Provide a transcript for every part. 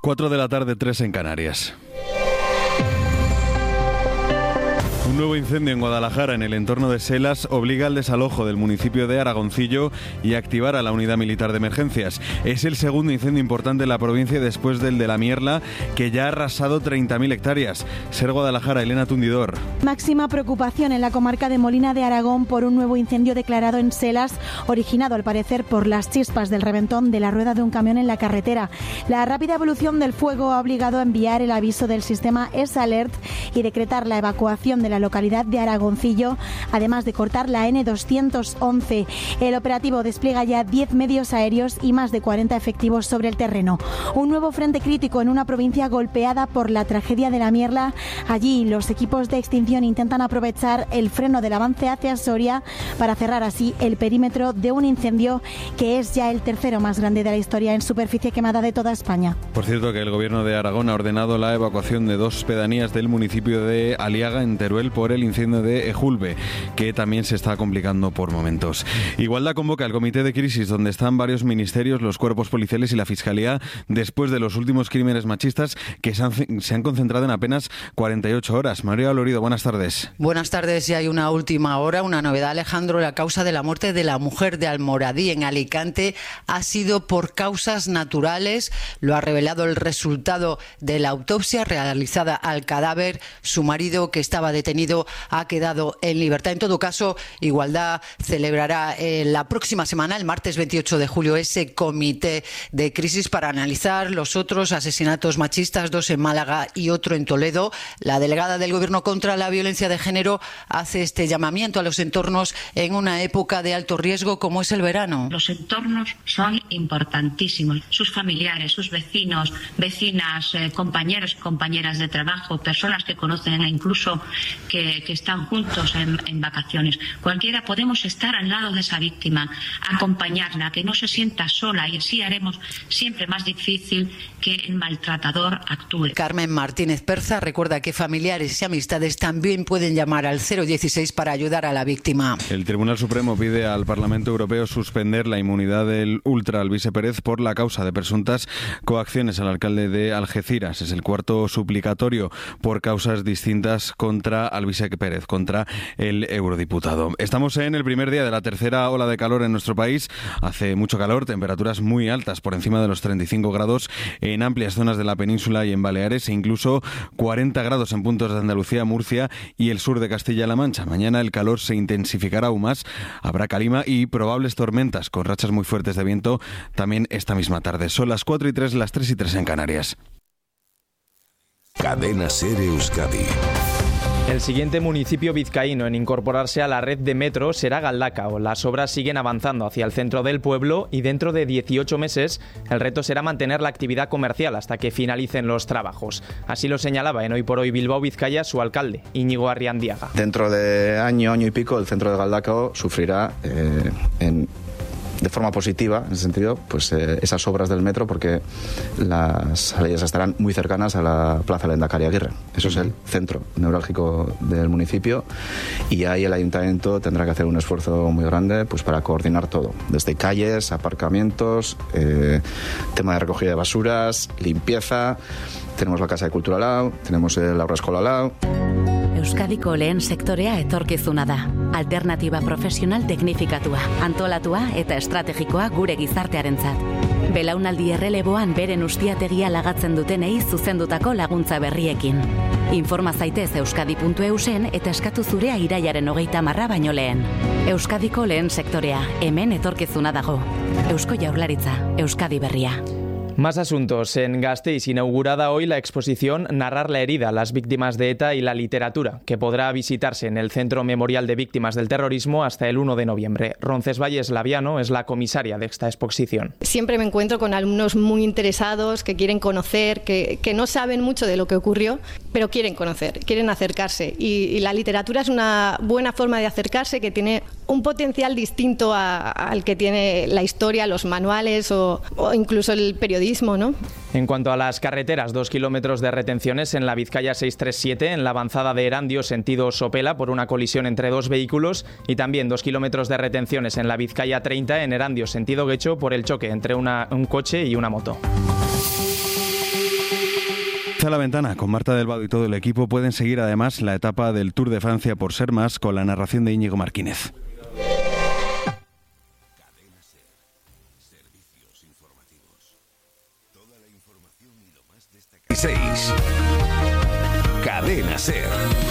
4 de la tarde, 3 en Canarias. Un nuevo incendio en Guadalajara, en el entorno de Selas, obliga al desalojo del municipio de Aragoncillo y a activar a la unidad militar de emergencias. Es el segundo incendio importante en la provincia después del de La Mierla, que ya ha arrasado 30.000 hectáreas. Ser Guadalajara, Elena Tundidor. Máxima preocupación en la comarca de Molina de Aragón por un nuevo incendio declarado en Selas, originado al parecer por las chispas del reventón de la rueda de un camión en la carretera. La rápida evolución del fuego ha obligado a enviar el aviso del sistema S-Alert y decretar la evacuación de la localidad de Aragoncillo, además de cortar la N211. El operativo despliega ya 10 medios aéreos y más de 40 efectivos sobre el terreno. Un nuevo frente crítico en una provincia golpeada por la tragedia de La Mierla. Allí los equipos de extinción intentan aprovechar el freno del avance hacia Soria para cerrar así el perímetro de un incendio que es ya el tercero más grande de la historia en superficie quemada de toda España. Por cierto, que el gobierno de Aragón ha ordenado la evacuación de 2 pedanías del municipio de Aliaga, en Teruel, por el incendio de Ejulbe, que también se está complicando por momentos. Igualdad convoca el comité de crisis, donde están varios ministerios, los cuerpos policiales y la Fiscalía, después de los últimos crímenes machistas que se han concentrado en apenas 48 horas. María Lorido, buenas tardes. Buenas tardes. Y hay una última hora, una novedad, Alejandro. La causa de la muerte de la mujer de Almoradí, en Alicante, ha sido por causas naturales. Lo ha revelado el resultado de la autopsia realizada al cadáver. Su marido, que estaba detenido, ha quedado en libertad. En todo caso, Igualdad celebrará la próxima semana, el martes 28 de julio, ese comité de crisis para analizar los otros asesinatos machistas, 2 en Málaga y otro en Toledo. La delegada del Gobierno contra la violencia de género hace este llamamiento a los entornos en una época de alto riesgo como es el verano. Los entornos son importantísimos. Sus familiares, sus vecinos, vecinas, compañeros y compañeras de trabajo, personas que conocen e incluso que están juntos en vacaciones. Cualquiera podemos estar al lado de esa víctima, acompañarla, que no se sienta sola, y así haremos siempre más difícil que el maltratador actúe. Carmen Martínez Perza recuerda que familiares y amistades también pueden llamar al 016 para ayudar a la víctima. El Tribunal Supremo pide al Parlamento Europeo suspender la inmunidad del ultra Alvise Pérez por la causa de presuntas coacciones al alcalde de Algeciras. Es el cuarto suplicatorio por causas distintas contra Alvise Pérez, contra el eurodiputado. Estamos en el primer día de la tercera ola de calor en nuestro país. Hace mucho calor, temperaturas muy altas, por encima de los 35 grados en amplias zonas de la península y en Baleares, e incluso 40 grados en puntos de Andalucía, Murcia y el sur de Castilla-La Mancha. Mañana el calor se intensificará aún más. Habrá calima y probables tormentas con rachas muy fuertes de viento también esta misma tarde. Son las 4:03, las 3:03 en Canarias. Cadena SER Euskadi. El siguiente municipio vizcaíno en incorporarse a la red de metro será Galdakao. Las obras siguen avanzando hacia el centro del pueblo y dentro de 18 meses el reto será mantener la actividad comercial hasta que finalicen los trabajos. Así lo señalaba en Hoy por Hoy Bilbao Vizcaya su alcalde, Íñigo Arriandiaga. Dentro de año y pico el centro de Galdakao sufrirá de forma positiva, en ese sentido, pues esas obras del metro, porque las salidas estarán muy cercanas a la Plaza Lehendakari Aguirre. Eso es el centro neurálgico del municipio, y ahí el ayuntamiento tendrá que hacer un esfuerzo muy grande pues para coordinar todo, desde calles, aparcamientos, tema de recogida de basuras, limpieza. Tenemos la Casa de Cultura al lado, tenemos la Aurreskola al lado. Euskadiko lehen sektorea etorkizuna da. Alternatiba profesional teknifikatua, antolatua eta estrategikoa gure gizartearentzat. Belaunaldi erreleboan beren ustiategia lagatzen dutenei zuzendutako laguntza berriekin. Informa zaitez euskadi.eusen eta eskatu zurea irailaren 30 baino lehen. Euskadiko lehen sektorea, hemen etorkizuna dago. Eusko Jaurlaritza, Euskadi berria. Más asuntos. En Gasteiz, inaugurada hoy la exposición Narrar la herida, las víctimas de ETA y la literatura, que podrá visitarse en el Centro Memorial de Víctimas del Terrorismo hasta el 1 de noviembre. Roncesvalles Laviano es la comisaria de esta exposición. Siempre me encuentro con alumnos muy interesados, que quieren conocer, que no saben mucho de lo que ocurrió, pero quieren conocer, quieren acercarse. Y la literatura es una buena forma de acercarse, que tiene un potencial distinto al que tiene la historia, los manuales o incluso el periodismo, ¿no? En cuanto a las carreteras, 2 kilómetros de retenciones en la Vizcaya 637, en la avanzada de Erandio, sentido Sopela, por una colisión entre 2 vehículos, y también 2 kilómetros de retenciones en la Vizcaya 30, en Erandio, sentido Guecho, por el choque entre un coche y una moto. Comienza La Ventana con Marta Delvado y todo el equipo. Pueden seguir además la etapa del Tour de Francia por ser más con la narración de Íñigo Martínez. Servicios informativos. Toda la información y lo más destacado. 6. Cadena SER.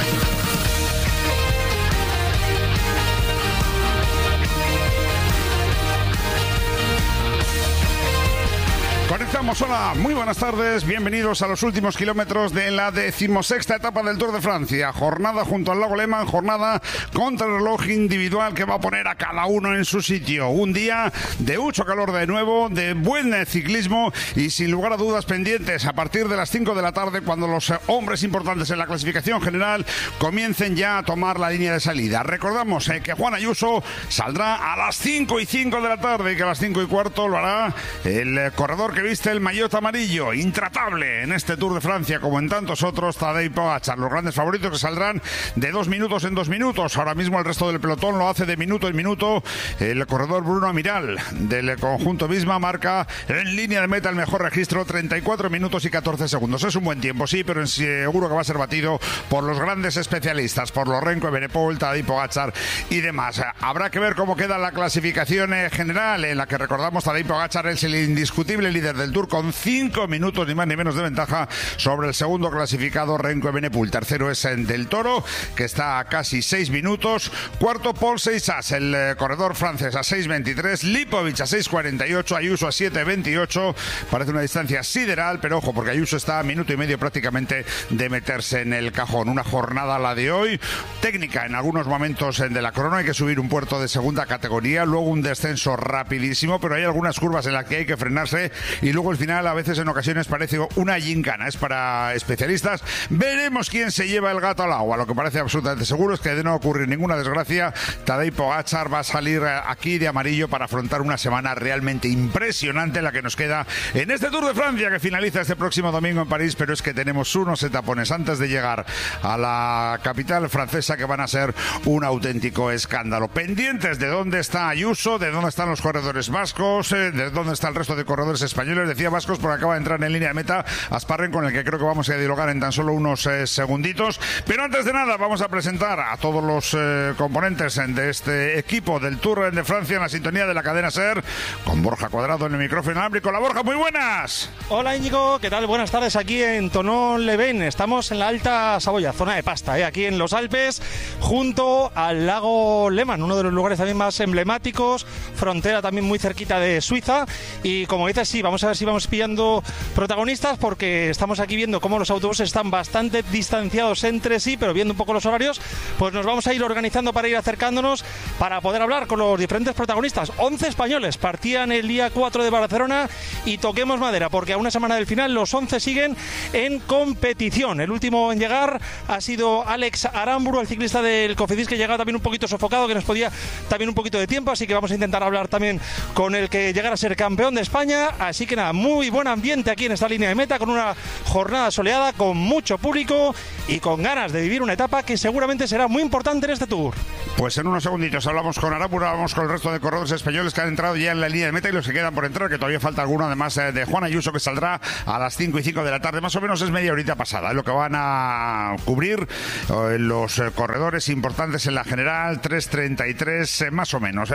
Conectamos, hola, muy buenas tardes, bienvenidos a los últimos kilómetros de la 16ª etapa del Tour de Francia. Jornada junto al Lago Léman, jornada contra el reloj individual que va a poner a cada uno en su sitio. Un día de mucho calor de nuevo, de buen ciclismo y sin lugar a dudas pendientes a partir de las 5 de la tarde, cuando los hombres importantes en la clasificación general comiencen ya a tomar la línea de salida. Recordamos que Juan Ayuso saldrá a las 5:05 de la tarde y que a las 5:15 lo hará el corredor que viste el maillot amarillo, intratable en este Tour de Francia como en tantos otros, Tadej Pogačar. Los grandes favoritos que saldrán de 2 minutos en 2 minutos. Ahora mismo el resto del pelotón lo hace de minuto en minuto. El corredor Bruno Amiral del conjunto Visma marca en línea de meta el mejor registro, 34 minutos y 14 segundos. Es un buen tiempo, sí, pero seguro que va a ser batido por los grandes especialistas, por los Remco Evenepoel, Tadej Pogačar y demás. Habrá que ver cómo queda la clasificación general, en la que recordamos Tadej Pogačar es el indiscutible líder del Tour con 5 minutos ni más ni menos de ventaja sobre el segundo clasificado Remco Evenepoel. Tercero es Del Toro, que está a casi 6 minutos. Cuarto Paul Seixas, el corredor francés, a 6:23. Lipovic a 6:48. Ayuso a 7:28. Parece una distancia sideral, pero ojo, porque Ayuso está a minuto y medio prácticamente de meterse en el cajón. Una jornada la de hoy, técnica en algunos momentos de la crono. Hay que subir un puerto de segunda categoría, luego un descenso rapidísimo, pero hay algunas curvas en las que hay que frenarse y luego el final a veces en ocasiones parece una gincana, es para especialistas. Veremos quién se lleva el gato al agua. Lo que parece absolutamente seguro es que de no ocurrir ninguna desgracia, Tadej Pogačar va a salir aquí de amarillo para afrontar una semana realmente impresionante la que nos queda en este Tour de Francia, que finaliza este próximo domingo en París, pero es que tenemos unos etapones antes de llegar a la capital francesa que van a ser un auténtico escándalo. Pendientes de dónde está Ayuso, de dónde están los corredores vascos, de dónde está el resto de corredores españoles. Decía vascos porque acaba de entrar en línea de meta Asparren, con el que creo que vamos a dialogar en tan solo unos segunditos. Pero antes de nada vamos a presentar a todos los componentes de este equipo del Tour de Francia en la sintonía de la cadena SER, con Borja Cuadrado en el micrófono inalámbrico. Hola Borja, muy buenas. Hola Íñigo, ¿qué tal? Buenas tardes aquí en Thonon-les-Bains. Estamos en la Alta Saboya, zona de pasta, aquí en los Alpes, junto al lago Léman, uno de los lugares también más emblemáticos, frontera también muy cerquita de Suiza. Y como dices, sí, vamos a ver si vamos pillando protagonistas, porque estamos aquí viendo cómo los autobuses están bastante distanciados entre sí, pero viendo un poco los horarios, pues nos vamos a ir organizando para ir acercándonos para poder hablar con los diferentes protagonistas. 11 españoles partían el día 4 de Barcelona y toquemos madera, porque a una semana del final los 11 siguen en competición. El último en llegar ha sido Alex Aramburu, el ciclista del Cofidis, que llega también un poquito sofocado, que nos podía también un poquito de tiempo, así que vamos a intentar hablar también con el que llegara a ser campeón de España. Así que nada, muy buen ambiente aquí en esta línea de meta, con una jornada soleada, con mucho público y con ganas de vivir una etapa que seguramente será muy importante en este Tour. Pues en unos segunditos hablamos con Aramburu, hablamos con el resto de corredores españoles que han entrado ya en la línea de meta y los que quedan por entrar, que todavía falta alguno, además de Juan Ayuso, que saldrá a las 5:05 de la tarde, más o menos es media horita pasada, lo que van a cubrir los corredores importantes en la general. 3:33 más o menos,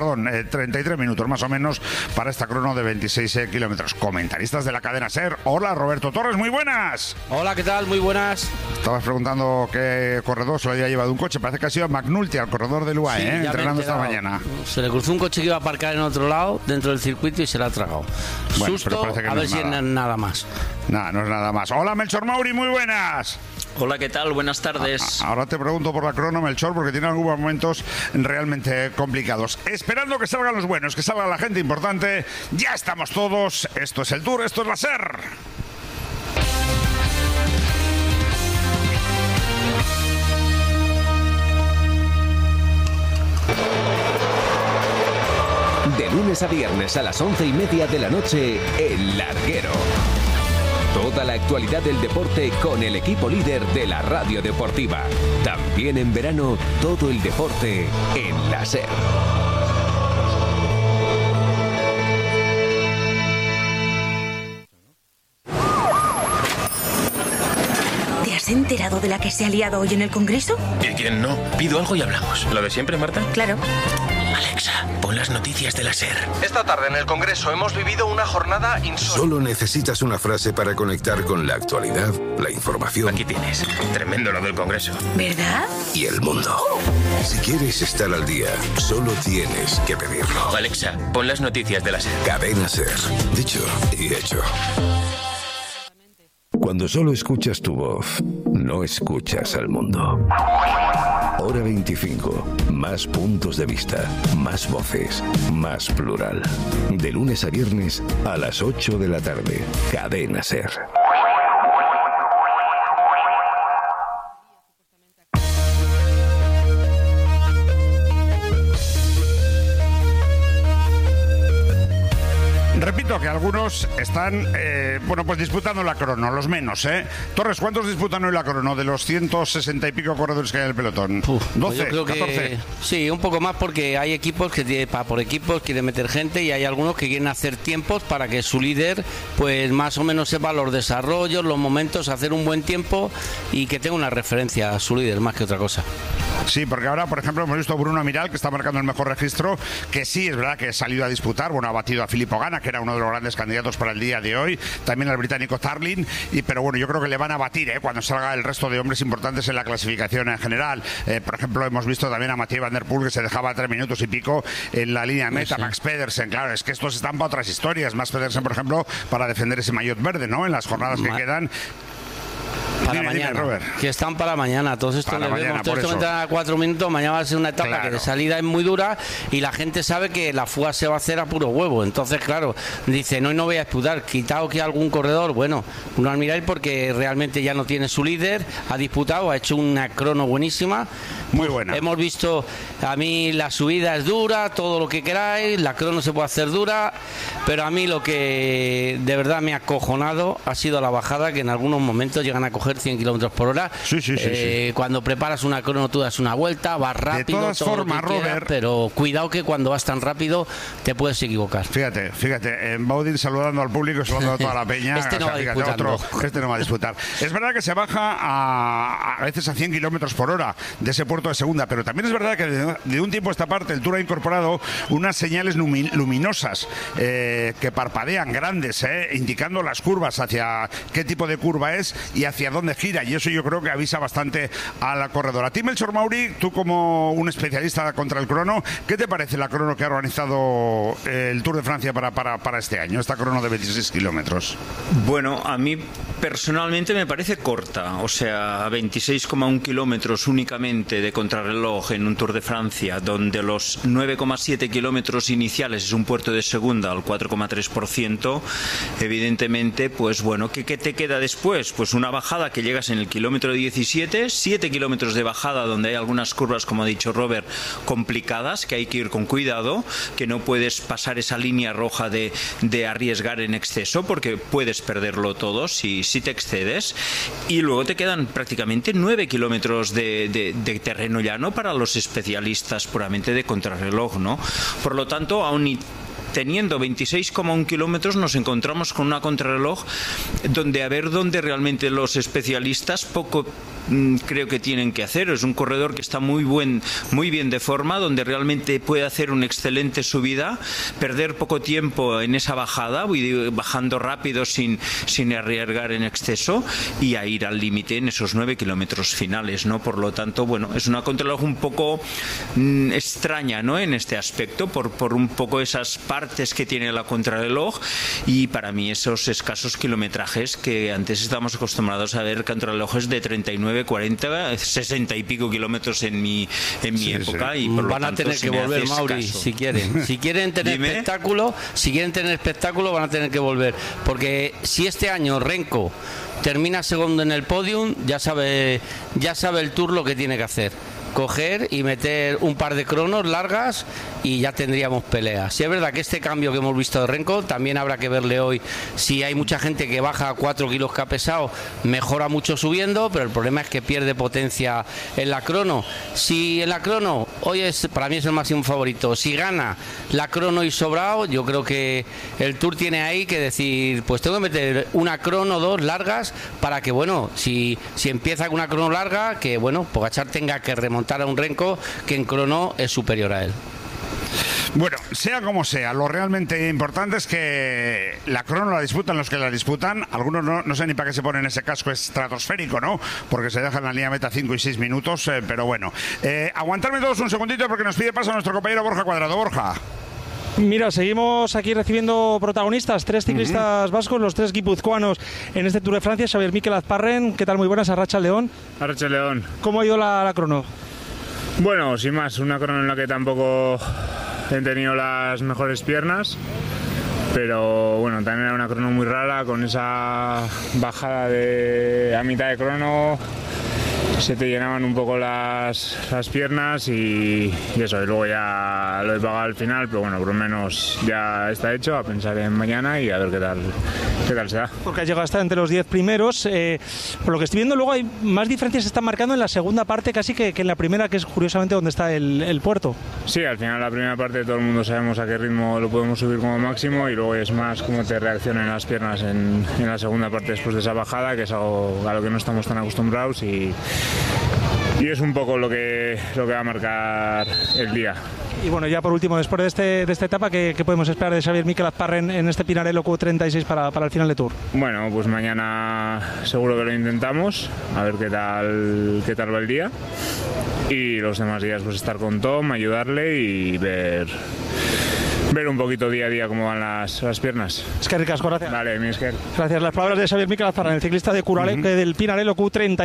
33 minutos más o menos para esta crono de 26 kilómetros. Comentaristas de la cadena SER. Hola, Roberto Torres, muy buenas. Hola, ¿qué tal? Muy buenas. Estabas preguntando qué corredor se lo había llevado un coche. Parece que ha sido McNulty, al corredor del UAE, sí, entrenando esta mañana. Se le cruzó un coche que iba a aparcar en otro lado, dentro del circuito, y se la ha tragado. Bueno, susto, a ver si es nada más. Nada, no es nada más. Hola, Melchor Mauri, muy buenas. Hola, ¿qué tal? Buenas tardes. Ahora te pregunto por la crono, Melchor, porque tiene algunos momentos realmente complicados. Esperando que salgan los buenos, que salga la gente importante. Ya estamos todos. Esto es el Tour, esto es la SER. De lunes a viernes a las 11:30 de la noche, El Larguero. Toda la actualidad del deporte con el equipo líder de la radio deportiva. También en verano, todo el deporte en la SER. enterado de la que se ha liado hoy en el Congreso? ¿Y quién no? Pido algo y hablamos. ¿Lo de siempre, Marta? Claro. Alexa, pon las noticias de la SER. Esta tarde en el Congreso hemos vivido una jornada insólita. Solo necesitas una frase para conectar con la actualidad, la información. Aquí tienes. Tremendo lo del Congreso. ¿Verdad? Y el mundo. Si quieres estar al día, solo tienes que pedirlo. Alexa, pon las noticias de la SER. Cadena SER. Dicho y hecho. Cuando solo escuchas tu voz, no escuchas al mundo. Hora 25. Más puntos de vista, más voces, más plural. De lunes a viernes a las 8 de la tarde. Cadena SER. Repito que algunos están, pues disputando la crono, los menos, ¿eh? Torres, ¿cuántos disputan hoy la crono de los 160 y pico corredores que hay en el pelotón? 12, pues yo creo 14. Que, sí, un poco más porque hay equipos que por equipos quieren meter gente y hay algunos que quieren hacer tiempos para que su líder pues más o menos sepa los desarrollos, los momentos, hacer un buen tiempo y que tenga una referencia a su líder más que otra cosa. Sí, porque ahora, por ejemplo, hemos visto a Bruno Amiral, que está marcando el mejor registro, que sí, es verdad que ha salido a disputar, ha batido a Filippo Ganna, que era uno de los grandes candidatos para el día de hoy, también al británico Tarlin, pero bueno, yo creo que le van a batir cuando salga el resto de hombres importantes en la clasificación en general. Por ejemplo, hemos visto también a Mathieu Van Der Poel, que se dejaba 3 minutos y pico en la línea de meta, sí. Max Pedersen, claro, es que estos están para otras historias, Max Pedersen, por ejemplo, para defender ese maillot verde, ¿no?, en las jornadas que quedan. Para mañana, Robert. Que están para mañana. Todos estos le vemos, todo esto entra a 4 minutos, mañana va a ser una etapa que de salida es muy dura y la gente sabe que la fuga se va a hacer a puro huevo. Entonces, claro, dicen, no voy a disputar, quitado que algún corredor, bueno, uno al mirar porque realmente ya no tiene su líder, ha disputado, ha hecho una crono buenísima. Muy buena. Hemos visto, a mí la subida es dura, todo lo que queráis, la crono se puede hacer dura, pero a mí lo que de verdad me ha acojonado ha sido la bajada, que en algunos momentos llegan a coger 100 kilómetros por hora. Sí. Cuando preparas una crono tú das una vuelta, vas rápido, de todas formas, Robert, pero cuidado que cuando vas tan rápido te puedes equivocar. Fíjate, en Baudin saludando al público, saludando a toda la peña. Este no va a disputar. Es verdad que se baja a veces a 100 kilómetros por hora de ese puerto de segunda, pero también es verdad que de un tiempo a esta parte el Tour ha incorporado unas señales luminosas que parpadean grandes, indicando las curvas, hacia qué tipo de curva es y hacia dónde gira, y eso yo creo que avisa bastante a la corredora. A ti, Melchor Mauri, tú como un especialista contra el crono, ¿qué te parece la crono que ha organizado el Tour de Francia para este año, esta crono de 26 kilómetros? Bueno, a mí personalmente me parece corta, o sea, 26,1 kilómetros únicamente de contrarreloj en un Tour de Francia, donde los 9,7 kilómetros iniciales es un puerto de segunda al 4,3%, evidentemente, pues bueno, ¿qué te queda después? Pues una bajada que llegas en el kilómetro 17, 7 kilómetros de bajada donde hay algunas curvas, como ha dicho Robert, complicadas, que hay que ir con cuidado, que no puedes pasar esa línea roja de arriesgar en exceso, porque puedes perderlo todo si te excedes, y luego te quedan prácticamente 9 kilómetros de terreno llano para los especialistas puramente de contrarreloj, ¿no? Por lo tanto, aún teniendo 26,1 kilómetros nos encontramos con una contrarreloj donde a ver dónde realmente los especialistas poco creo que tienen que hacer. Es un corredor que está muy bien de forma, donde realmente puede hacer una excelente subida, perder poco tiempo en esa bajada, bajando rápido sin arriesgar en exceso, y a ir al límite en esos 9 kilómetros finales, ¿no? Por lo tanto, bueno, es una contrarreloj un poco extraña, ¿no?, en este aspecto, por un poco esas partes que tiene la contrarreloj, y para mí esos escasos kilometrajes que antes estábamos acostumbrados a ver contrarrelojes de 39, 40, 60 y pico kilómetros en mi época, y por van lo a tener que volver, Mauri, si quieren tener espectáculo van a tener que volver, porque si este año Renko termina segundo en el podium, ya sabe el Tour lo que tiene que hacer. coger y meter un par de cronos largas y ya tendríamos pelea. Sí es verdad que este cambio que hemos visto de Renko, también habrá que verle hoy. Si hay mucha gente que baja 4 kilos que ha pesado, mejora mucho subiendo, pero el problema es que pierde potencia en la crono. Si en la crono, hoy para mí es el máximo favorito, si gana la crono y sobrado, yo creo que el Tour tiene ahí que decir, pues tengo que meter una crono, 2 largas, para que, bueno, si empieza con una crono larga, que, bueno, Pogačar tenga que remontar a un Renko que en crono es superior a él. Bueno, sea como sea, lo realmente importante es que la crono la disputan los que la disputan. Algunos no sé ni para qué se ponen ese casco estratosférico, ¿no? Porque se dejan la línea meta 5 y 6 minutos, pero bueno. Aguantarme todos un segundito porque nos pide paso nuestro compañero Borja Cuadrado. Borja. Mira, seguimos aquí recibiendo protagonistas, 3 ciclistas vascos, los 3 guipuzcoanos en este Tour de Francia. Xabier Mikel Azparren, ¿qué tal? Muy buenas, Arratsaldeon. Arratsaldeon. ¿Cómo ha ido la crono? Bueno, sin más, una crono en la que tampoco he tenido las mejores piernas, pero bueno, también era una crono muy rara, con esa bajada a mitad de crono se te llenaban un poco las piernas y eso, y luego ya lo he pagado al final, pero bueno, por lo menos ya está hecho, a pensar en mañana y a ver qué tal se da. Porque has llegado a estar entre los 10 primeros, por lo que estoy viendo luego hay más diferencias, se están marcando en la segunda parte casi que en la primera, que es curiosamente donde está el puerto. Sí, al final la primera parte todo el mundo sabemos a qué ritmo lo podemos subir como máximo y luego es más cómo te reaccionan las piernas en la segunda parte después de esa bajada, que es algo a lo que no estamos tan acostumbrados y es un poco lo que va a marcar el día. Y bueno, ya por último, después de esta etapa, ¿qué podemos esperar de Xabier Mikel Azparren en este Pinarello Q36 para el final de Tour? Bueno, pues mañana seguro que lo intentamos, a ver qué tal va el día. Y los demás días pues estar con Tom, ayudarle y ver un poquito día a día cómo van las piernas. Es que ricasco, gracias. Vale, mi Esker. Gracias. Las palabras de Xabier Mikel Azparren, el ciclista de del Pinarello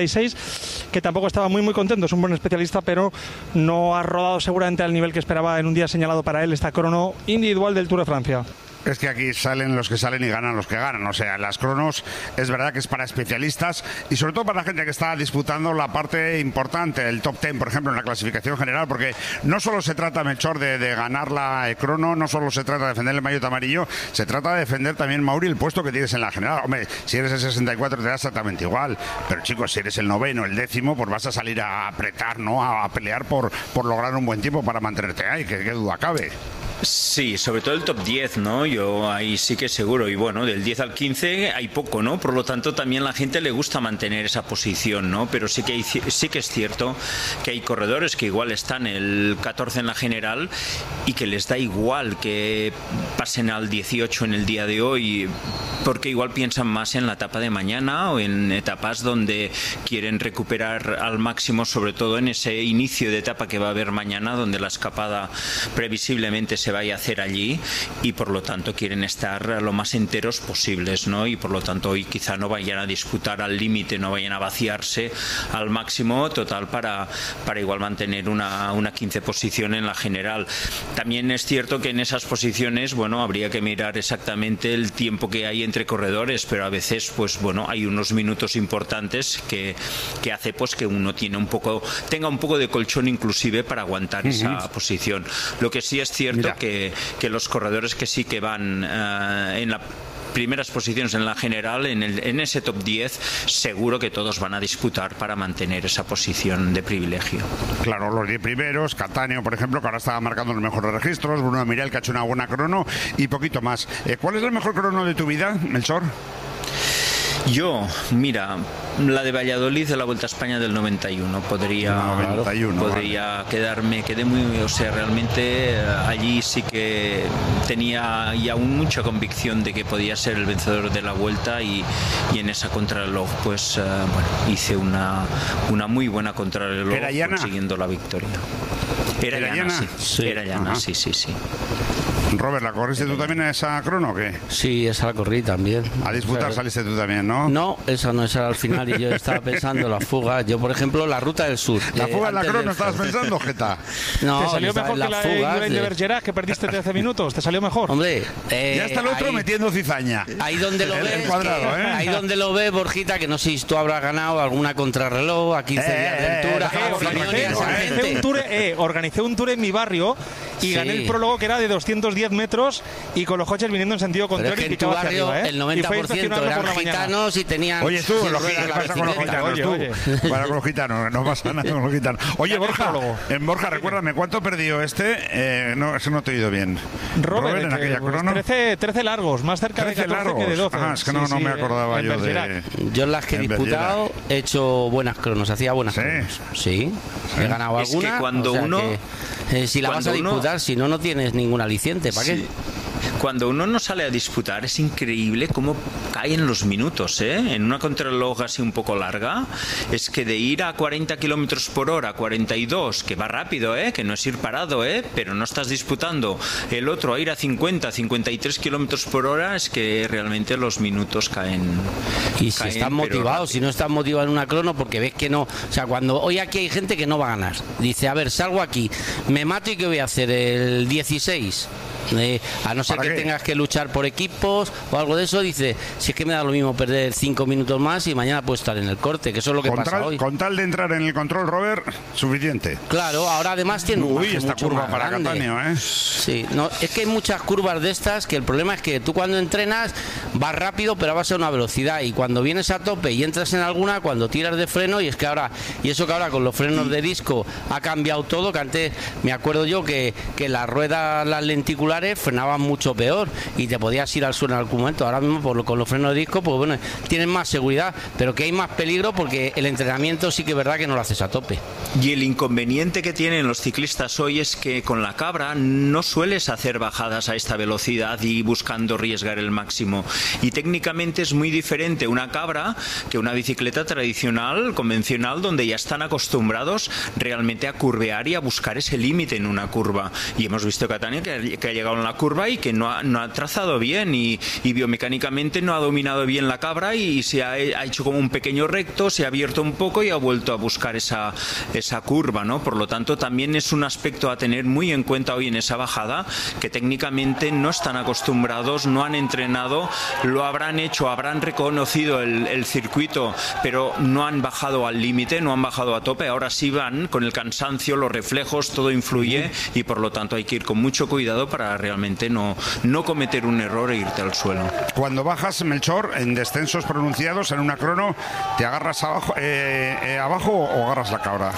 Q36, que tampoco estaba muy contento, es un buen especialista, pero no ha rodado seguramente al nivel que esperaba en un día señalado para él esta crono individual del Tour de Francia. Es que aquí salen los que salen y ganan los que ganan. O sea, las cronos es verdad que es para especialistas y sobre todo para la gente que está disputando la parte importante, el top 10, por ejemplo, en la clasificación general, porque no solo se trata, Melchor, de ganar la crono, no solo se trata de defender el maillot amarillo, se trata de defender también, Mauri, el puesto que tienes en la general. Hombre, si eres el 64 te da exactamente igual, pero chicos, si eres el 9º, el 10º, pues vas a salir a apretar, ¿no? A pelear por lograr un buen tiempo para mantenerte ahí, que qué duda cabe. Sí, sobre todo el top 10, ¿no? Yo ahí sí que seguro. Y bueno, del 10 al 15 hay poco, ¿no? Por lo tanto, también a la gente le gusta mantener esa posición, ¿no? Pero sí que es cierto que hay corredores que igual están el 14 en la general y que les da igual que pasen al 18 en el día de hoy, porque igual piensan más en la etapa de mañana o en etapas donde quieren recuperar al máximo, sobre todo en ese inicio de etapa que va a haber mañana, donde la escapada previsiblemente se vaya a hacer allí y por lo tanto quieren estar lo más enteros posibles, ¿no? Y por lo tanto hoy quizá no vayan a disputar al límite, no vayan a vaciarse al máximo total para igual mantener una 15 posición en la general. También es cierto que en esas posiciones, bueno, habría que mirar exactamente el tiempo que hay entre corredores, pero a veces pues bueno, hay unos minutos importantes que hace pues que uno tenga un poco de colchón inclusive para aguantar esa posición. Lo que sí es cierto que los corredores que sí que van en las primeras posiciones en la general, en ese top 10, seguro que todos van a disputar para mantener esa posición de privilegio. Claro, los 10 primeros, Cattaneo, por ejemplo, que ahora está marcando los mejores registros, Bruno Mirel, que ha hecho una buena crono, y poquito más. ¿Cuál es el mejor crono de tu vida, Melchor? Yo, mira, la de Valladolid de la Vuelta a España del 91 podría quedé muy, o sea, realmente allí sí que tenía ya mucha convicción de que podía ser el vencedor de la Vuelta y en esa contrarreloj pues bueno, hice una muy buena contrarreloj consiguiendo la victoria. Era llana, sí. Era llana, sí. Robert, ¿la corriste tú también a esa crono o qué? Sí, esa la corrí también. A disputar saliste tú también, ¿no? No, esa no, esa era al final y yo estaba pensando la fuga. Yo, por ejemplo, la ruta del sur. ¿La fuga en la crono estabas pensando, Jeta? No, ¿te salió mejor que la de Bergerac, que perdiste 13 minutos? ¿Te salió mejor? Hombre, ya está el otro metiendo cizaña. Ahí donde lo ves, cuadrado, ahí donde lo ves, Borjita, que no sé si tú habrás ganado alguna contrarreloj a 15 días de altura. Organicé un tour en mi barrio y gané el prólogo, que era de 210 metros y con los coches viniendo en sentido contrario. Pero es que en tu barrio el 90% eran gitanos y tenían... Oye, tú, ¿qué pasa con los gitanos? Para con los gitanos, no pasa nada con los gitanos. Oye, Borja, recuérdame, ¿cuánto perdió este? Eso no te he oído bien. Robert, en aquella crono. 13 largos, más cerca de 14 largos. Que de 12. Es que no me acordaba yo de... Yo en las que he disputado he hecho buenas cronos, hacía buenas cronos. Sí, he ganado alguna. Es que cuando uno... si la vas a disputar, si no, no tienes ningún aliciente, ¿para qué? Cuando uno no sale a disputar es increíble cómo caen los minutos, ¿eh? En una contrarreloj así un poco larga, es que de ir a 40 kilómetros por hora, 42, que va rápido, que no es ir parado, pero no estás disputando, el otro a ir a 50, 53 kilómetros por hora, es que realmente los minutos caen. Y si estás motivado, si no estás motivado en una crono, porque ves que no, o sea, cuando hoy aquí hay gente que no va a ganar, dice, a ver, salgo aquí, me mato y ¿qué voy a hacer? El 16. A no ser que tengas que luchar por equipos o algo de eso, dice, si es que me da lo mismo perder 5 minutos más y mañana puedo estar en el corte, que eso es lo que pasa hoy. Con tal de entrar en el control, Robert, suficiente. Claro, ahora además tiene un margen esta mucho curva más para grande. Catania, Sí, no, es que hay muchas curvas de estas que el problema es que tú cuando entrenas vas rápido pero vas a una velocidad y cuando vienes a tope y entras en alguna, cuando tiras de freno, y eso que ahora con los frenos de disco ha cambiado todo, que antes me acuerdo yo que las ruedas, las lenticulares frenaban mucho peor y te podías ir al suelo en algún momento. Ahora mismo con los frenos de disco, pues bueno, tienes más seguridad, pero que hay más peligro porque el entrenamiento sí que es verdad que no lo haces a tope. Y el inconveniente que tienen los ciclistas hoy es que con la cabra no sueles hacer bajadas a esta velocidad y buscando arriesgar el máximo. Y técnicamente es muy diferente una cabra que una bicicleta tradicional, convencional, donde ya están acostumbrados realmente a curvear y a buscar ese límite en una curva. Y hemos visto Catania que ha llegado en la curva y que no ha trazado bien y biomecánicamente no ha dominado bien la cabra y se ha hecho como un pequeño recto, se ha abierto un poco y ha vuelto a buscar esa curva, ¿no? Por lo tanto, también es un aspecto a tener muy en cuenta hoy en esa bajada, que técnicamente no están acostumbrados, no han entrenado, lo habrán hecho, habrán reconocido el circuito, pero no han bajado al límite, no han bajado a tope. Ahora sí van con el cansancio, los reflejos, todo influye y por lo tanto hay que ir con mucho cuidado para realmente no cometer un error e irte al suelo. Cuando bajas, Melchor, en descensos pronunciados en una crono, ¿te agarras abajo o agarras la cabra?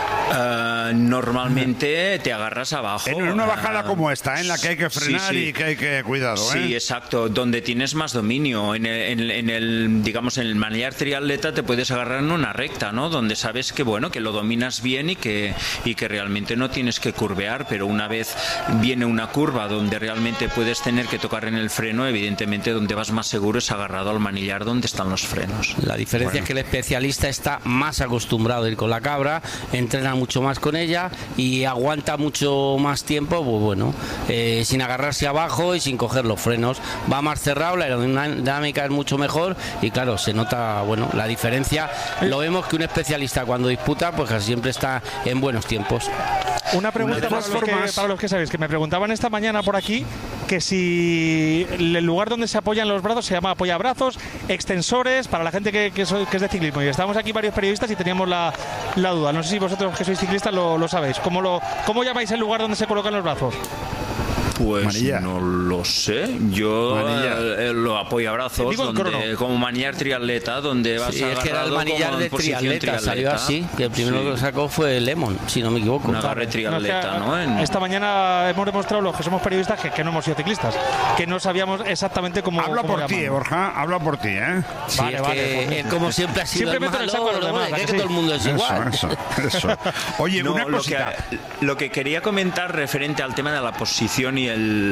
Normalmente te agarras abajo. En una bajada como esta, en la que hay que frenar y que hay que cuidado. Sí, exacto. Donde tienes más dominio. En el digamos, en el manillar triatleta te puedes agarrar en una recta, ¿no? Donde sabes que bueno, que lo dominas bien y que realmente no tienes que curvear, pero una vez viene una curva donde realmente puedes tener que tocar en el freno, evidentemente donde vas más seguro es agarrado al manillar donde están los frenos. La diferencia es que el especialista está más acostumbrado a ir con la cabra, entrena mucho más con ella y aguanta mucho más tiempo, pues bueno, sin agarrarse abajo y sin coger los frenos. Va más cerrado, la aerodinámica es mucho mejor y claro, se nota bueno la diferencia. Lo vemos que un especialista cuando disputa, pues casi siempre está en buenos tiempos. Una pregunta para los que sabéis, que me preguntaban esta mañana por aquí que si el lugar donde se apoyan los brazos se llama apoyabrazos, extensores, para la gente que es de ciclismo. Y estábamos aquí varios periodistas y teníamos la duda. No sé si vosotros que sois ciclistas lo sabéis. ¿Cómo llamáis el lugar donde se colocan los brazos? Pues manilla. No lo sé. Yo lo apoyabrazos como manillar triatleta, donde vas agarrado, es que era el manillar de triatleta, salió así, que el primero que lo sacó fue Lemon, si no me equivoco. Un agarre triatleta, ¿no? Esta mañana hemos demostrado los que somos periodistas que no hemos sido ciclistas, que no sabíamos exactamente cómo. Habla por ti, Borja, habla por ti, ¿eh? Sí, vale, él como siempre ha sido siempre el malo, que todo el mundo es igual. Eso. Oye, una cosita. Lo que quería comentar referente al tema de la posición y muy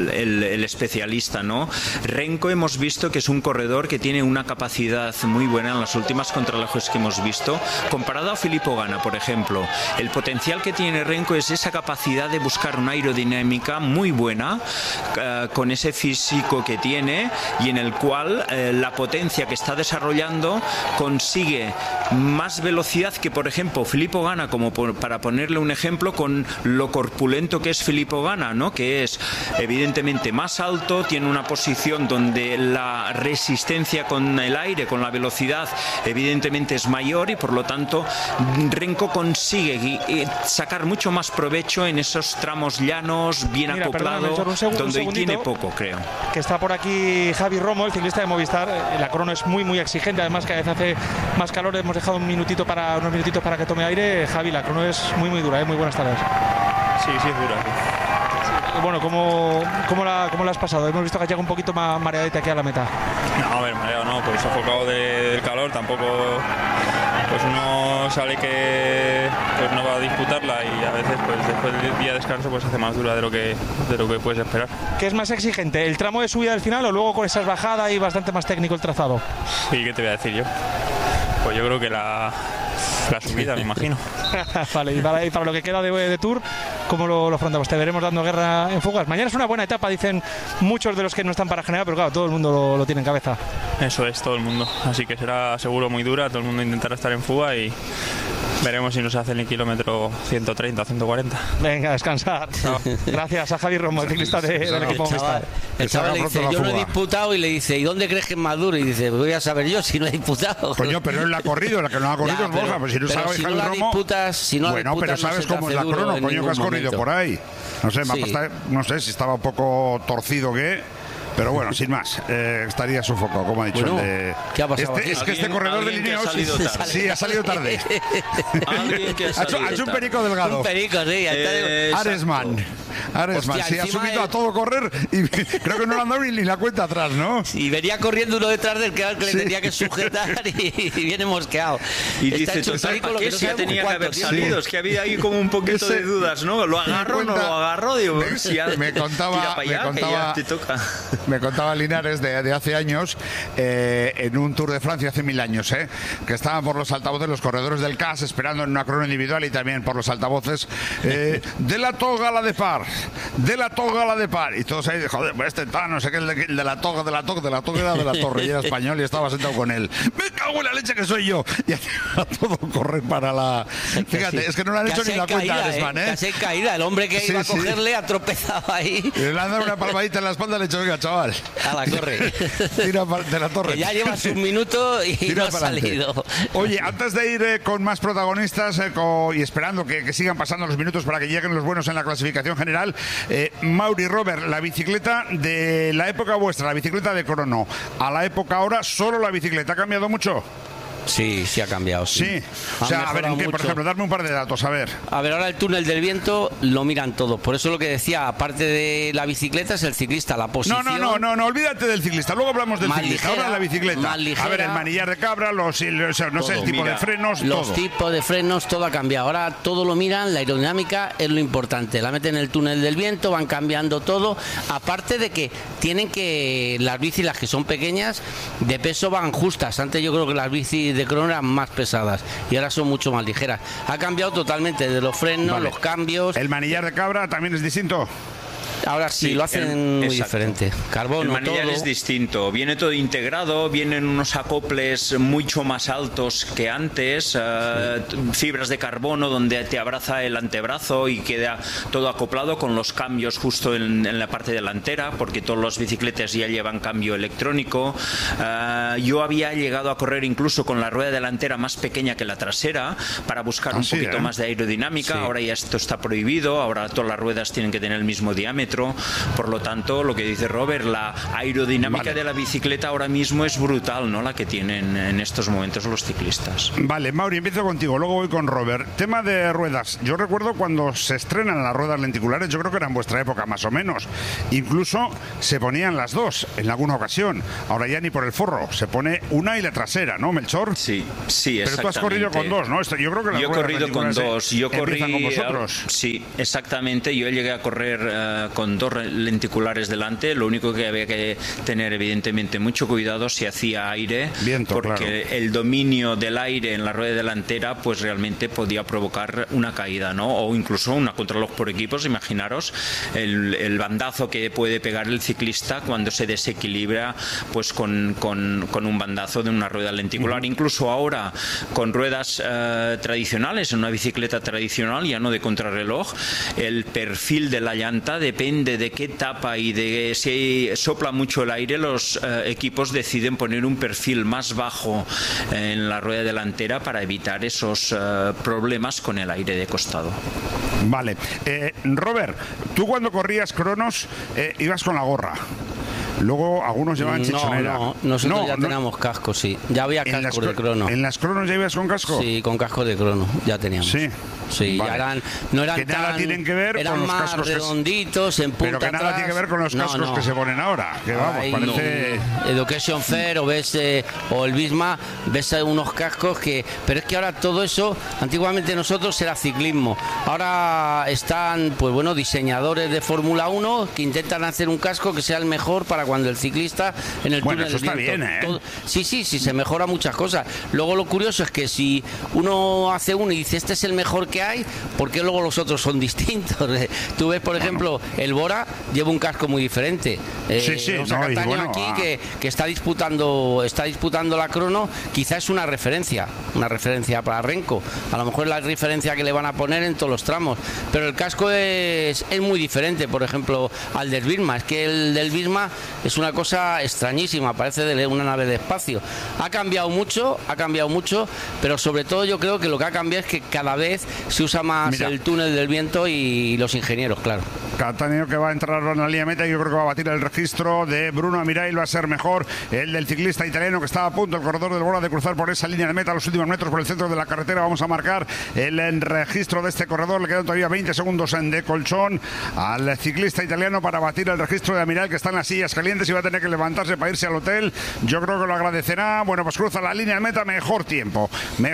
el especialista, ¿no? Renko hemos visto que es un corredor que tiene una capacidad muy buena en las últimas contrarrelojes que hemos visto, comparado a Filippo Ganna, por ejemplo. El potencial que tiene Renko es esa capacidad de buscar una aerodinámica muy buena, con ese físico que tiene, y en el cual la potencia que está desarrollando consigue más velocidad que, por ejemplo, Filippo Ganna, como para ponerle un ejemplo, con lo corpulento que es Filippo Ganna, ¿no? Que es evidentemente más alto, tiene una posición donde la resistencia con el aire, con la velocidad, evidentemente es mayor, y por lo tanto Renko consigue sacar mucho más provecho en esos tramos llanos, bien acoplado, donde hoy tiene poco, creo. Que está por aquí Javi Romo, el ciclista de Movistar. La crono es muy exigente, además cada vez hace más calor. Hemos dejado unos minutitos para que tome aire. Javi, la crono es muy dura, ¿eh? Muy buenas tardes. Sí, es dura. Sí. Bueno, ¿cómo la has pasado? Hemos visto que ha llegado un poquito más mareadita aquí a la meta. No, a ver, mareado no, pues sofocado del calor, tampoco. Pues uno sabe que pues no va a disputarla, y a veces pues después del día de descanso pues hace más dura de lo que puedes esperar. ¿Qué es más exigente, el tramo de subida del final o luego con esas bajadas y bastante más técnico el trazado? Sí, ¿qué te voy a decir yo? Pues yo creo que la subida, me imagino. Vale, y para lo que queda de Tour, ¿cómo lo afrontamos? Te veremos dando guerra en fugas. Mañana es una buena etapa, dicen muchos de los que no están para generar, pero claro, todo el mundo lo tiene en cabeza. Eso es, todo el mundo. Así que será seguro muy dura, todo el mundo intentará estar en fuga y veremos si nos hacen el kilómetro 130 o 140. Venga, a descansar. No. Gracias a Javi Romo, el ciclista del equipo Movistar. El chaval le dice, yo no he disputado, y le dice, ¿y dónde crees que es más duro? Y dice, voy a saber yo si no he disputado. Coño, pero él la ha corrido, la que no ha corrido es Borja, pues si no sabes Javi Romo. Bueno, pero sabes cómo es la crono, coño, que has corrido por ahí. No sé, no sé si estaba un poco torcido o qué. Pero bueno, sin más, estaría sofocado, como ha dicho. Bueno, ¿qué ha pasado? Es que este corredor de Lineos ha salido tarde. Ha hecho un perico delgado. Un perico, sí. Aresman, sí, ha subido a todo correr y creo que no le han dado ni la cuenta atrás, ¿no? Y venía corriendo uno detrás del que le tenía que sujetar y viene mosqueado. Y dice, ¿qué si tenía que haber salido? Es que había ahí como un poquito de dudas, ¿no? ¿Lo agarro o no lo agarro? Digo, me contaba Linares de hace años, en un Tour de Francia hace 1000 años, que estaban por los altavoces los corredores del CAS esperando en una crono individual, y también por los altavoces de la toga a la de par, de la toga a la de par, y todos ahí, joder, pues no sé qué, el de la toga era de la Torre, y era español y estaba sentado con él. Me cago en la leche que soy yo, y a todo correr para la... Fíjate, es que no le han hecho ni la cuenta a Aresman, Casi caída, el hombre que iba a cogerle ha tropezado ahí. Y le han dado una palmadita en la espalda y le he dicho, venga, chaval, a la corre. Tira de la Torre. Que ya llevas un minuto y no ha salido. Oye, antes de ir con más protagonistas y esperando que sigan pasando los minutos para que lleguen los buenos en la clasificación general, Mauri, Robert, la bicicleta de la época vuestra, la bicicleta de crono, a la época ahora, solo la bicicleta, ¿ha cambiado mucho? Sí, ha cambiado. Sí. O sea, a ver, por ejemplo, darme un par de datos, a ver. Ahora el túnel del viento lo miran todos. Por eso lo que decía, aparte de la bicicleta, es el ciclista, la posición. No, olvídate del ciclista. Luego hablamos del ciclista. Ligera, ahora la bicicleta. Más ligera, a ver, el manillar de cabra, no sé, el tipo de frenos, los tipos de frenos, todo ha cambiado. Ahora todo lo miran, la aerodinámica es lo importante. La meten en el túnel del viento, van cambiando todo. Aparte de que tienen que, las bicis, las que son pequeñas, de peso van justas. Antes yo creo que las bicis de crono eran más pesadas y ahora son mucho más ligeras. Ha cambiado totalmente de los frenos, los cambios. ¿El manillar de cabra también es distinto? Ahora sí, lo hacen muy diferente. Carbono, el manillar todo. Es distinto. Viene todo integrado, vienen unos acoples mucho más altos que antes, fibras de carbono donde te abraza el antebrazo y queda todo acoplado con los cambios justo en la parte delantera, porque todas las bicicletas ya llevan cambio electrónico. Yo había llegado a correr incluso con la rueda delantera más pequeña que la trasera para buscar un poquito más de aerodinámica. Ahora ya esto está prohibido, ahora todas las ruedas tienen que tener el mismo diámetro. Por lo tanto, lo que dice Robert, la aerodinámica de la bicicleta ahora mismo es brutal, ¿no? La que tienen en estos momentos los ciclistas. Vale, Mauri, empiezo contigo, luego voy con Robert. Tema de ruedas. Yo recuerdo cuando se estrenan las ruedas lenticulares, yo creo que era en vuestra época más o menos. Incluso se ponían las dos en alguna ocasión. Ahora ya ni por el forro, se pone una y la trasera, ¿no, Melchor? Sí, exactamente. Pero tú has corrido con dos, ¿no? Yo creo que las yo he corrido con dos. Yo corrí con vosotros. Sí, exactamente. Yo llegué a correr con con 2 lenticulares delante. Lo único que había que tener evidentemente mucho cuidado si hacía aire, porque el dominio del aire en la rueda delantera pues realmente podía provocar una caída, ¿no? O incluso una contrarreloj por equipos. Imaginaros el bandazo que puede pegar el ciclista cuando se desequilibra pues con un bandazo de una rueda lenticular. Incluso ahora con ruedas tradicionales, en una bicicleta tradicional, ya no de contrarreloj, el perfil de la llanta depende de qué etapa y de si sopla mucho el aire. Los equipos deciden poner un perfil más bajo en la rueda delantera para evitar esos problemas con el aire de costado. Vale. Robert, tú cuando corrías cronos ibas con la gorra. Luego algunos llevaban chichonera. No, nosotros ya teníamos casco, sí. Ya había casco de crono. ¿En las cronos ya ibas con casco? Sí, con casco de crono, ya teníamos. Sí, vale. ya no eran que nada tan, tienen que ver con los más cascos redonditos, en punta pero que nada atrás. tiene que ver con los cascos que se ponen ahora. Que vamos, parece... Education Fair o ves o el Visma, ves unos cascos que... Pero es que ahora todo eso, antiguamente nosotros era ciclismo. Ahora están, pues bueno, diseñadores de Fórmula 1 que intentan hacer un casco que sea el mejor para cuando el ciclista en el túnel eso está viento, bien, todo, sí, se mejora muchas cosas. Luego lo curioso es que si uno hace uno y dice este es el mejor que hay, porque luego los otros son distintos. Tú ves, por ejemplo, el Bora lleva un casco muy diferente. Aquí que está disputando la crono, quizás es una referencia para Renko. A lo mejor es la referencia que le van a poner en todos los tramos, pero el casco es muy diferente, por ejemplo, al del Visma. Es que el del Visma es una cosa extrañísima, parece de una nave de espacio. Ha cambiado mucho, pero sobre todo yo creo que lo que ha cambiado es que cada vez se usa más el túnel del viento y los ingenieros, claro. Cattaneo, que va a entrar en la línea meta, yo creo que va a batir el registro de Bruno Amirail, va a ser mejor el del ciclista italiano que estaba a punto, el corredor del Bora, de cruzar por esa línea de meta los últimos metros por el centro de la carretera. Vamos a marcar el registro de este corredor, le quedan todavía 20 segundos de colchón al ciclista italiano para batir el registro de Amirail, que está en las sillas calientes y va a tener que levantarse para irse al hotel. Yo creo que lo agradecerá. Bueno, pues cruza la línea de meta, mejor tiempo,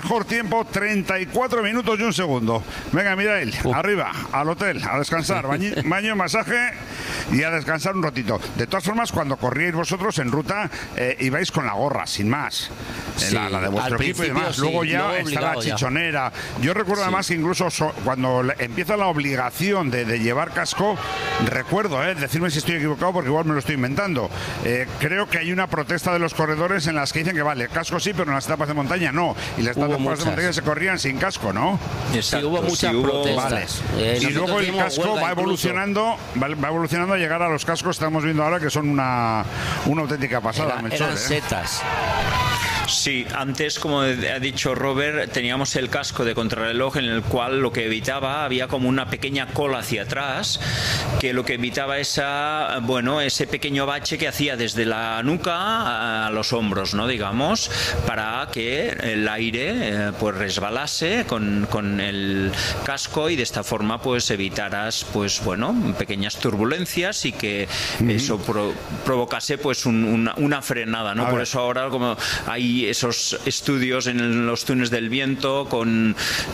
34 minutos y 1 segundo. Venga, Amirail, arriba, al hotel, a descansar, baño, masaje y a descansar un ratito. De todas formas, cuando corríais vosotros en ruta, ibais con la gorra, sin más. La de vuestro equipo y demás. Luego ya está la chichonera. Yo recuerdo además que incluso cuando empieza la obligación de llevar casco, recuerdo, decirme si estoy equivocado porque igual me lo estoy inventando. Creo que hay una protesta de los corredores en las que dicen que vale, casco sí, pero en las etapas de montaña no. Y las etapas de montaña se corrían sin casco, ¿no? Exacto. Sí, hubo muchas protestas. Y luego el casco va evolucionando a llegar a los cascos que estamos viendo ahora, que son una auténtica pasada. Eran setas. Sí, antes, como ha dicho Robert, teníamos el casco de contrarreloj en el cual lo que evitaba, había como una pequeña cola hacia atrás, que lo que evitaba ese pequeño bache que hacía desde la nuca a los hombros, ¿no? Digamos, para que el aire pues resbalase con el casco y de esta forma pues evitaras pequeñas turbulencias y que eso provocase pues una frenada, ¿no? Por eso ahora como hay esos estudios en los túneles del viento con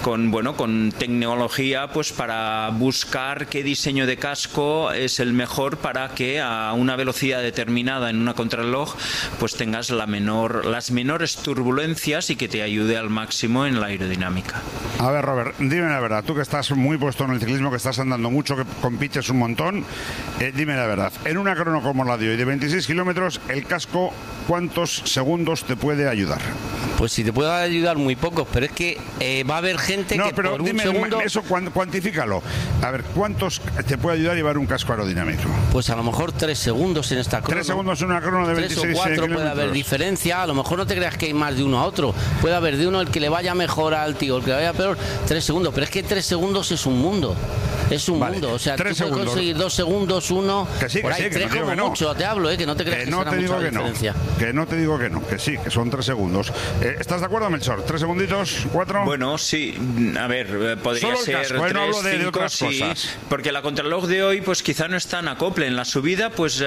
tecnología pues para buscar qué diseño de casco es el mejor para que a una velocidad determinada en una contrarreloj pues tengas las menores turbulencias y que te ayude al máximo en la aerodinámica. A ver, Robert, dime la verdad, tú que estás muy puesto en el ciclismo, que estás andando mucho, que compites un montón, dime la verdad, en una crono como la de hoy de 26 kilómetros, el casco, ¿cuántos segundos te puede ayudar? Pues si te puede ayudar muy pocos, pero es que va a haber gente que pero por dime, un segundo... eso cuantifícalo. A ver, ¿cuántos te puede ayudar a llevar un casco aerodinámico? Pues a lo mejor 3 segundos en esta crono. 3 segundos en una crono de 26 kilómetros. 3 o 4 puede haber diferencia. A lo mejor no te creas que hay más de uno a otro. Puede haber de uno el que le vaya mejor al tío, el que le vaya peor, 3 segundos. Pero es que 3 segundos es un mundo. Es un mundo. O sea, tú puedes conseguir 2 segundos, 1... Que sí, por ahí, 3 como mucho, te hablo, que no te creas que será mucha diferencia. Que no te digo que no, que sí, que son 3 segundos. ¿Estás de acuerdo, Melchor? 3 segunditos, 4. Bueno, sí, a ver, podría ser casco, 3, no hablo de 5, otras sí, cosas. porque la contrarreloj de hoy pues quizá no es tan acople. En la subida pues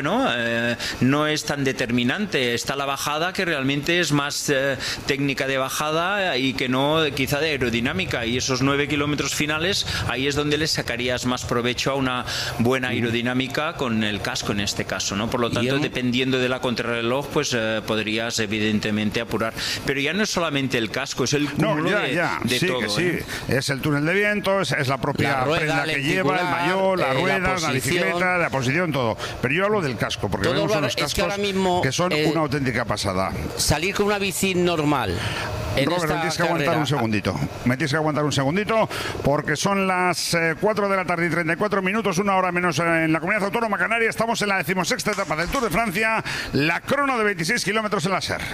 no es tan determinante. Está la bajada, que realmente es más técnica de bajada y que no quizá de aerodinámica, y esos 9 kilómetros finales ahí es donde les sacarías más provecho a una buena aerodinámica con el casco en este caso, ¿no? Por lo tanto, dependiendo de la contrarreloj, pues podrías evidentemente apurar. Pero ya no es solamente el casco, es el cúmulo de sí, todo. Que sí. Es el túnel de viento, es la propia prenda que lleva, el maillot, las ruedas, la bicicleta, la posición, todo. Pero yo hablo del casco, porque vemos unos cascos que son una auténtica pasada. Salir con una bici normal. Robert, me tienes que aguantar un segundito. Me tienes que aguantar un segundito, porque son las 4 de la tarde y 34 minutos, una hora menos en la Comunidad Autónoma Canaria. Estamos en la 16ª etapa del Tour de Francia, la crono de 26 kilómetros en la SER.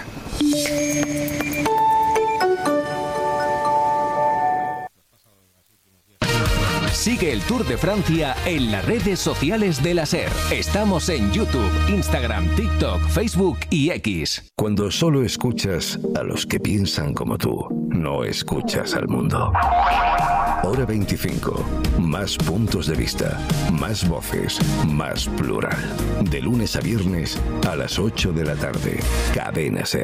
Sigue el Tour de Francia en las redes sociales de la SER. Estamos en YouTube, Instagram, TikTok, Facebook y X. Cuando solo escuchas a los que piensan como tú, no escuchas al mundo. Hora 25. Más puntos de vista, más voces, más plural. De lunes a viernes a las 8 de la tarde. Cadena SER.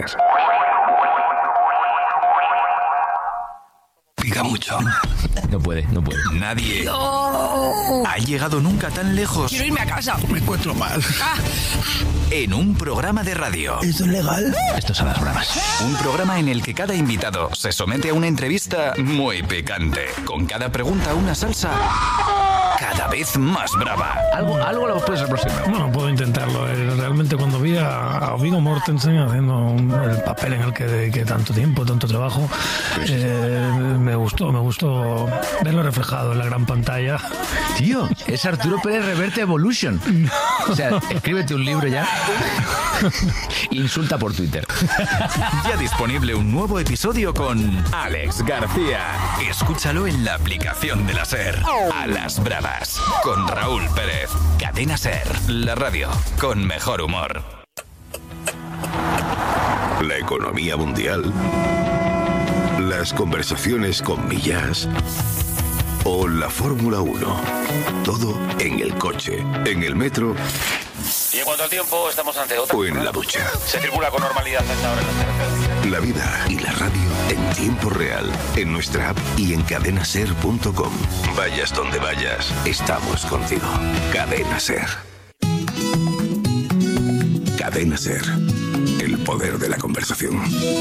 Pica mucho. No puede. Nadie ha llegado nunca tan lejos. Quiero irme a casa. Me encuentro mal. En un programa de radio. ¿Esto es legal? Esto son las bravas. Un programa en el que cada invitado se somete a una entrevista muy picante. Con cada pregunta una salsa cada vez más brava. Algo lo puedes aproximar. Bueno, puedo intentarlo. Realmente cuando vi a Viggo Mortensen haciendo el papel en el que dediqué tanto tiempo, tanto trabajo, me gustó verlo reflejado en la gran pantalla. Tío, es Arturo Pérez Reverte Evolution. No. O sea, escríbete un libro ya. Insulta por Twitter. Ya disponible un nuevo episodio con Alex García. Escúchalo en la aplicación de la SER. A las bravas. Con Raúl Pérez. Cadena SER. La radio con mejor humor. La economía mundial. Las conversaciones con Millás. O la Fórmula 1. Todo en el coche, en el metro. Y en cuanto al tiempo, estamos ante otra. O en la ducha. Se circula con normalidad a esta hora en las carreteras. La vida y la radio en tiempo real. En nuestra app y en cadenaser.com. Vayas donde vayas, estamos contigo. Cadena SER. Cadena SER. El poder de la conversación.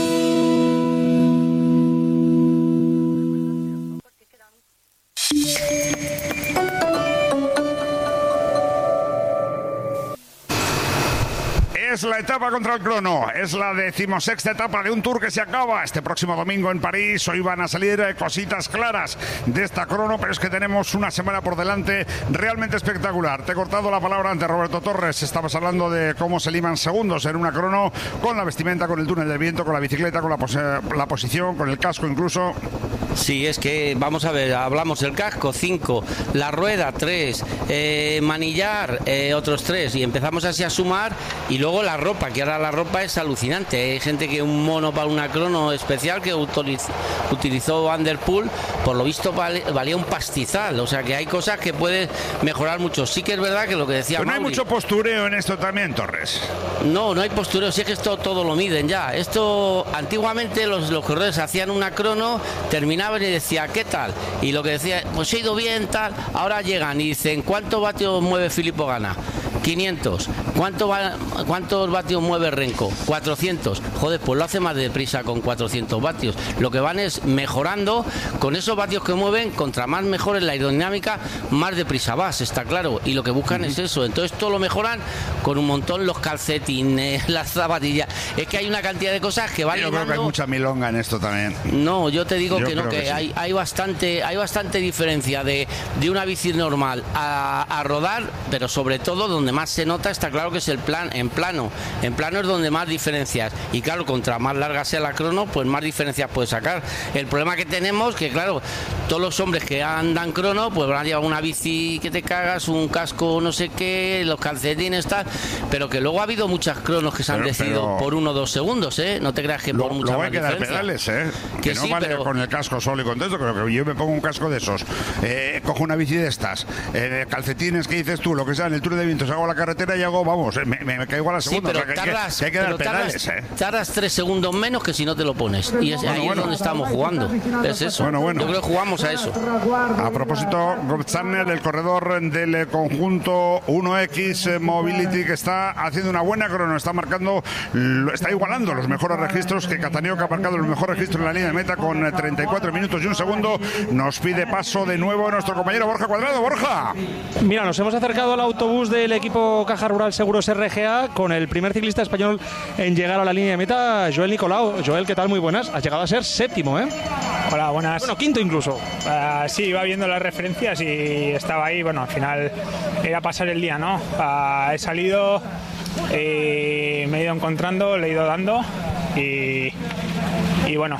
Es la etapa contra el crono, es la 16ª etapa de un Tour que se acaba este próximo domingo en París. Hoy van a salir cositas claras de esta crono, pero es que tenemos una semana por delante realmente espectacular. Te he cortado la palabra antes, Roberto Torres. Estabas hablando de cómo se liman segundos en una crono, con la vestimenta, con el túnel de viento, con la bicicleta, con la posición, con el casco incluso. Sí, es que, vamos a ver, hablamos del casco, 5, la rueda, 3, manillar, otros 3, y empezamos así a sumar, y luego la ropa, que ahora la ropa es alucinante. Hay gente que un mono para una crono especial que utilizó Van der Poel, por lo visto valía un pastizal, o sea que hay cosas que puedes mejorar mucho. Sí que es verdad que lo que decía Pero no hay mucho postureo en esto también, Torres. No hay postureo, sí es que esto todo lo miden ya. Esto, antiguamente los corredores hacían una crono, terminaban y decía, ¿qué tal? Y lo que decía, pues he ido bien, tal. Ahora llegan y dicen, ¿cuántos vatios mueve Filippo Ganna? 500. ¿Cuántos vatios mueve Renko? 400. Joder, pues lo hace más deprisa con 400 vatios. Lo que van es mejorando con esos vatios que mueven, contra más mejor es la aerodinámica, más deprisa vas, está claro. Y lo que buscan es eso. Entonces todo lo mejoran con un montón, los calcetines, las zapatillas. Es que hay una cantidad de cosas que van. Yo creo que hay mucha milonga en esto también. No, yo te digo que no, que sí. hay bastante diferencia de una bici normal a rodar, pero sobre todo donde más se nota está claro que es en plano es donde más diferencias, y claro, contra más larga sea la crono, pues más diferencias puedes sacar. El problema que tenemos, que claro, todos los hombres que andan crono pues van a llevar una bici que te cagas, un casco no sé qué, los calcetines tal, pero que luego ha habido muchas cronos que se han decidido por 1 o 2 segundos, no te creas que por mucha más diferencia. Luego hay que dar pedales, que no sí, vale pero con el casco solo y con todo, creo que yo me pongo un casco de esos, cojo una bici de estas, calcetines que dices tú, lo que sea, en el Tour de Viento, hago la carretera y hago, vamos, me caigo a la segunda. Sí, pero que hay que dar pedales, tardas 3 segundos menos que si no te lo pones. Y ahí es donde estamos jugando. Es eso. Bueno. Yo creo que jugamos a eso. A propósito, Gobzarner, el corredor del conjunto 1X Mobility, que está haciendo una buena crono, está igualando los mejores registros que Cataneo, que ha marcado los mejores registros en la línea de meta con 34 minutos y un segundo. Nos pide paso de nuevo nuestro compañero Borja Cuadrado. Borja. Mira, nos hemos acercado al autobús del equipo Caja Rural Seguros RGA con el primer ciclista español en llegar a la línea de meta, Joel Nicolau. Joel, ¿qué tal? Muy buenas. Has llegado a ser séptimo, ¿eh? Hola, buenas. Bueno, quinto incluso. Sí, iba viendo las referencias y estaba ahí. Bueno, al final era pasar el día, ¿no? He salido, me he ido encontrando, le he ido dando y bueno,